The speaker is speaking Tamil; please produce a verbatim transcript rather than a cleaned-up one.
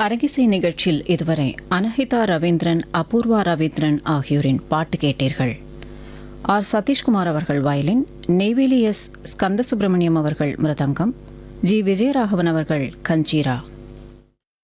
அரங்கிசை நிகழ்ச்சியில் இதுவரை அனஹிதா ரவீந்திரன், அபூர்வா ரவீந்திரன் ஆகியோரின் பாட்டு கேட்டீர்கள். ஆர் சதீஷ்குமார் அவர்கள் வயலின், நெய்வேலி எஸ் ஸ்கந்த சுப்பிரமணியம் அவர்கள் மிருதங்கம், ஜி விஜயராகவன் அவர்கள் கஞ்சீரா.